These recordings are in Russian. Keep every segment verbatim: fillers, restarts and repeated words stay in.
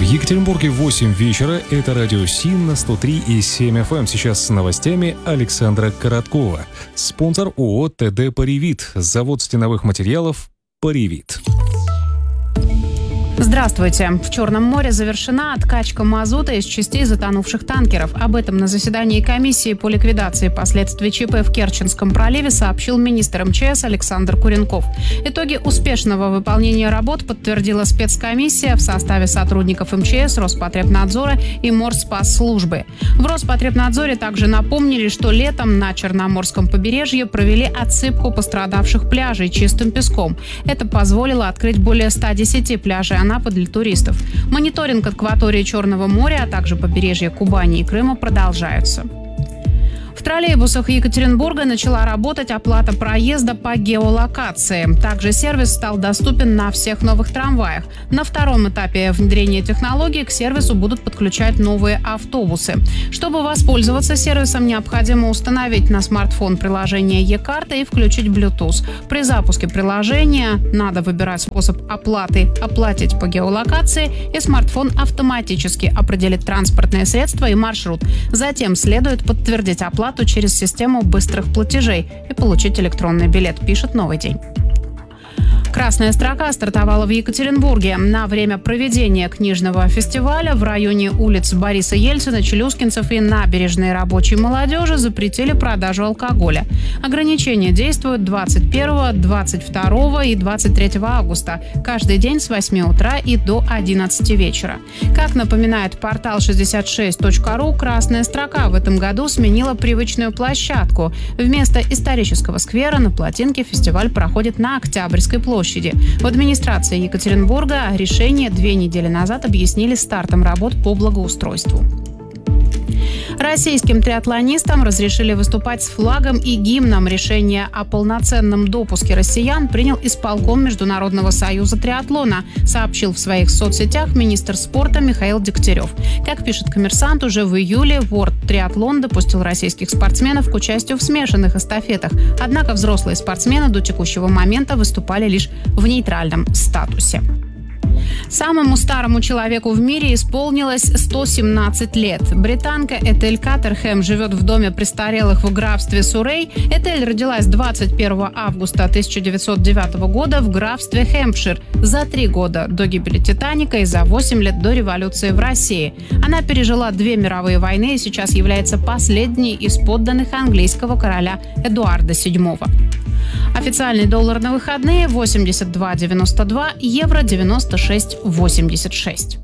Екатеринбурге восемь вечера. Это радио СИН на сто три и семь эф эм. Сейчас с новостями Александра Короткова. Спонсор ООО ТД «Паривит». Завод стеновых материалов «Паривит». Здравствуйте. В Черном море завершена откачка мазута из частей затонувших танкеров. Об этом на заседании комиссии по ликвидации последствий ЧП в Керченском проливе сообщил министр эм че эс Александр Куренков. Итоги успешного выполнения работ подтвердила спецкомиссия в составе сотрудников эм че эс, Роспотребнадзора и Морспасслужбы. В Роспотребнадзоре также напомнили, что летом на Черноморском побережье провели отсыпку пострадавших пляжей чистым песком. Это позволило открыть более ста десяти пляжей Анапы для туристов. Мониторинг акватории Черного моря, а также побережья Кубани и Крыма продолжаются. В троллейбусах Екатеринбурга начала работать оплата проезда по геолокации. Также сервис стал доступен на всех новых трамваях. На втором этапе внедрения технологий к сервису будут подключать новые автобусы. Чтобы воспользоваться сервисом, необходимо установить на смартфон приложение Е-карта и включить Bluetooth. При запуске приложения надо выбирать способ оплаты «Оплатить по геолокации», и смартфон автоматически определит транспортное средство и маршрут. Затем следует подтвердить оплату через систему быстрых платежей и получить электронный билет, пишет «Новый день». «Красная строка» стартовала в Екатеринбурге. На время проведения книжного фестиваля в районе улиц Бориса Ельцина, Челюскинцев и набережной рабочей молодежи запретили продажу алкоголя. Ограничения действуют двадцать первого, двадцать второго и двадцать третьего августа. Каждый день с восьми утра и до одиннадцати вечера. Как напоминает портал шестьдесят шесть точка ру, «Красная строка» в этом году сменила привычную площадку. Вместо исторического сквера на Плотинке фестиваль проходит на Октябрьской площади. В администрации Екатеринбурга решение две недели назад объяснили стартом работ по благоустройству. Российским триатлонистам разрешили выступать с флагом и гимном. Решение о полноценном допуске россиян принял исполком Международного союза триатлона, сообщил в своих соцсетях министр спорта Михаил Дегтярев. Как пишет «Коммерсант», уже в июле World Триатлон допустил российских спортсменов к участию в смешанных эстафетах. Однако взрослые спортсмены до текущего момента выступали лишь в нейтральном статусе. Самому старому человеку в мире исполнилось сто семнадцать лет. Британка Этель Каттерхэм живет в доме престарелых в графстве Суррей. Этель родилась двадцать первого августа тысяча девятьсот девятого года в графстве Хэмпшир за три года до гибели «Титаника» и за восемь лет до революции в России. Она пережила две мировые войны и сейчас является последней из подданных английского короля Эдуарда седьмого. Официальный доллар на выходные – восемьдесят два девяносто два, евро девяносто шесть восемьдесят шесть.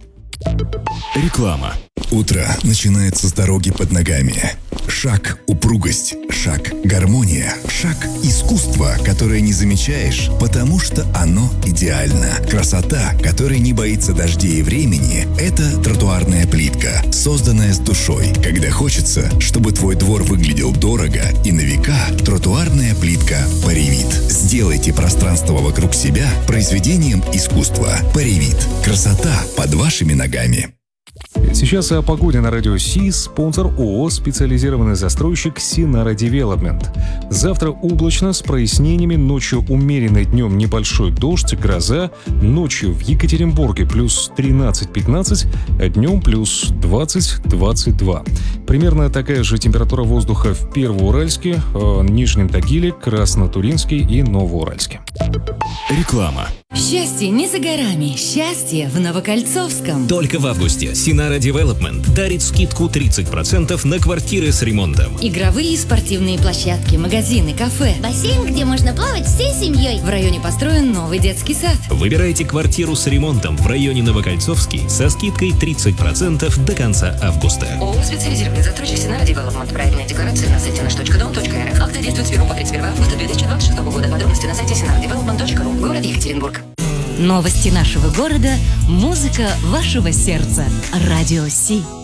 Реклама. Утро начинается с дороги под ногами. Шаг – упругость, шаг – гармония, шаг – искусство, которое не замечаешь, потому что оно идеально. Красота, которая не боится дождей и времени – это тротуарная плитка, созданная с душой. Когда хочется, чтобы твой двор выглядел дорого и на века, тротуарная плитка «Паривит». Сделайте пространство вокруг себя произведением искусства. «Паривит». Красота под вашими ногами. Сейчас о погоде на радио СИ. Спонсор ООО «Специализированный застройщик Синара Девелопмент». Завтра облачно с прояснениями, ночью умеренный, днем небольшой дождь, гроза. Ночью в Екатеринбурге плюс тринадцать-пятнадцать, а днем плюс двадцать-двадцать два. Примерно такая же температура воздуха в Первоуральске, Нижнем Тагиле, Краснотуринске и Новоуральске. Реклама. Счастье не за горами. Счастье в Новокольцовском. Только в августе Синара Девелопмент дарит скидку тридцать процентов на квартиры с ремонтом. Игровые и спортивные площадки, магазины, кафе. Бассейн, где можно плавать всей семьей. В районе построен новый детский сад. Выбирайте квартиру с ремонтом в районе Новокольцовский со скидкой тридцать процентов до конца августа. ООО «Специализированный застройщик Синара Девелопмент». Проектная декларация на сайте наш точка дом точка эр эф. Акция действует с первого по тридцать первое августа две тысячи двадцать шестого года. Подробности на сайте синара девелопмент точка ру. Город Екатеринбург. Новости нашего города, музыка вашего сердца. Радио СИ.